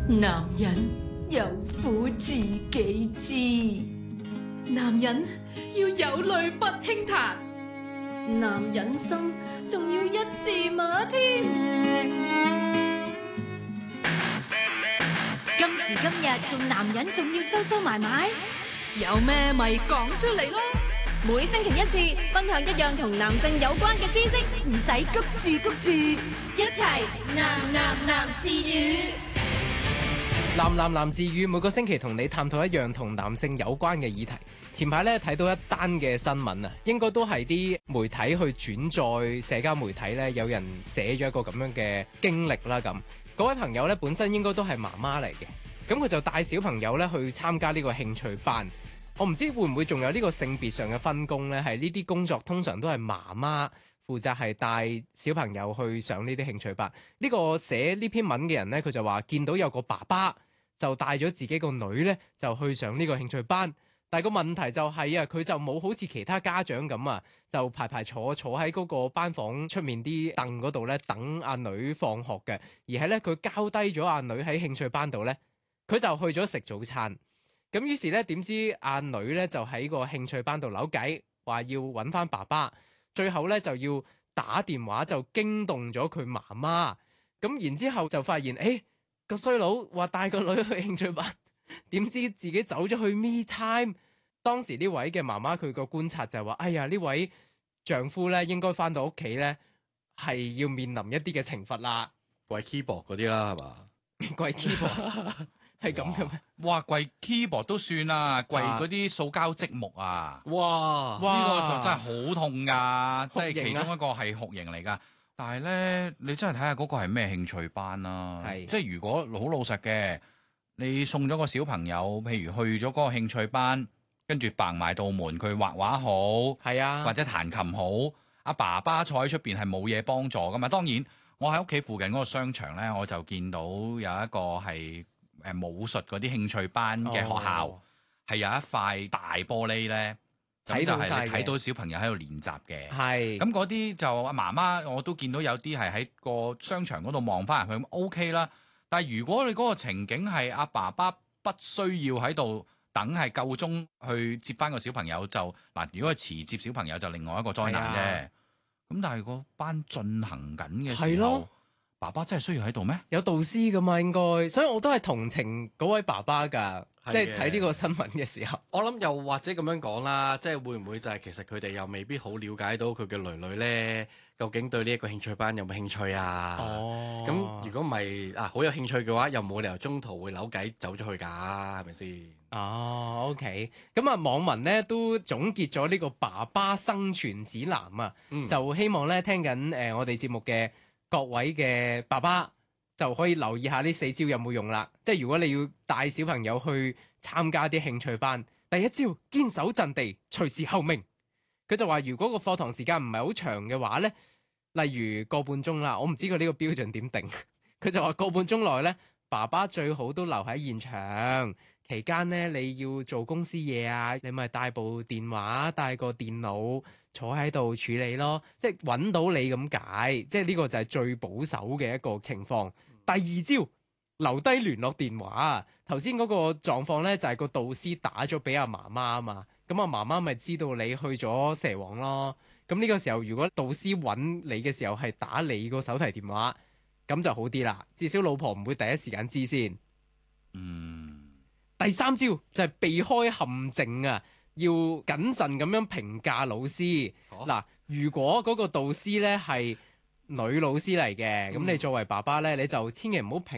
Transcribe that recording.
男人有苦自己知， 男人要有淚不輕彈，男人心仲要一字馬添。 今時今日做男人仲要收收埋埋， 有咩咪講出嚟咯。 每星期一次，分享一樣同男性有關嘅知識， 唔使谷住，一齊男自語。 男自語每個星期同你探討一樣同男性有關嘅議題。前排咧睇到一單嘅新聞啊，應該都係啲媒體去轉載社交媒體咧，有人寫咗一個咁樣嘅經歷啦。咁嗰位朋友咧本身應該都係媽媽嚟嘅，咁佢就帶小朋友咧去參加呢個興趣班。我唔知會唔會仲有呢個性別上嘅分工呢？係呢啲工作通常都係媽媽負責，係帶小朋友去上呢啲興趣班。呢個寫呢篇文嘅人呢，佢就話見到有個爸爸就帶咗自己個女呢，就去上呢個興趣班。但係個問題就係啊，佢就冇好似其他家長咁啊，就排坐喺嗰個班房出面啲凳嗰度呢，等阿女放學嘅，而係呢，佢交低咗阿女喺興趣班度呢，佢就去咗食早餐。咁於是咧，點知阿女咧就喺個興趣班度扭計，話要揾翻爸爸，最後咧就要打電話就驚動咗佢媽媽。咁然之後就發現，個衰佬話帶個女去興趣班，點知自己走咗去 me time。當時呢位嘅媽媽佢個觀察就係話：哎呀，呢位丈夫咧應該翻到屋企咧係要面臨一啲嘅懲罰啦， 跪 keyboard 嗰啲啦，係嘛？ 跪 keyboard 係咁嘅咩？ 哇！跪 keyboard 都算啦，跪嗰啲塑膠積木啊！ 哇！ 呢個就真係好痛㗎，即係酷刑啊其中一個係酷刑嚟㗎。但係咧，你真係睇下嗰個係咩興趣班啦。 係即係如果好老實嘅，你送咗個小朋友，譬如去咗嗰個興趣班，跟住掟埋道門，佢畫畫好， 係啊， 或者彈琴好，阿爸爸坐喺出邊係冇嘢幫助㗎嘛。當然，我喺屋企附近嗰個商場咧，我就見到有一個係武術嗰啲興趣班嘅學校，係有一塊大玻璃咧，咁就係你睇到小朋友喺度練習嘅。 係咁嗰啲就阿媽媽我都見到有啲係喺個商場嗰度望翻入去，咁 OK 啦。但係如果你嗰個情景係阿爸爸不需要喺度等係夠鐘去接翻個小朋友，就嗱，如果係遲接小朋友就另外一個災難啫。咁但係個班進行緊嘅時候，爸爸真係需要喺度咩？ 有導師噶嘛，應該，所以我都係同情嗰位爸爸噶，即係睇呢個新聞嘅時候。 我諗又或者咁樣講啦，即係會唔會就係其實佢哋又未必好了解到佢嘅女呢，究竟對呢一個興趣班有冇興趣啊？咁如果唔係好有興趣嘅話，又冇理由中途會扭計走咗去㗎，係咪先？ OK，咁啊，網民咧都總結咗呢個爸爸生存指南啊，就希望咧聽緊我哋節目嘅各位嘅爸爸就可以留意下呢4招有冇用啦。即係如果你要帶小朋友去參加啲興趣班，第一招堅守陣地，隨時候命。佢就話如果個課堂時間唔係好長嘅話咧，例如個半鐘啦，我唔知佢呢個標準點定。佢就話個半鐘內咧，爸爸最好都留喺現場。期間咧，你要做公司嘢啊，你咪帶部電話、帶個電腦坐喺度處理咯，即係揾到你咁解，即係呢個就係最保守嘅一個情況。第二招，留低聯絡電話。頭先嗰個狀況咧，就係個導師打咗俾阿媽媽啊嘛，咁阿媽媽咪知道你去咗蛇王咯。咁呢個時候，如果導師揾你嘅時候係打你個手提電話，咁就好啲啦，至少老婆唔會第一時間知先。第三招就係避開陷阱啊，要謹慎咁樣評價老師。嗱，如果嗰個導師呢係女老師嚟嘅，咁你作為爸爸呢，你就千祈唔好評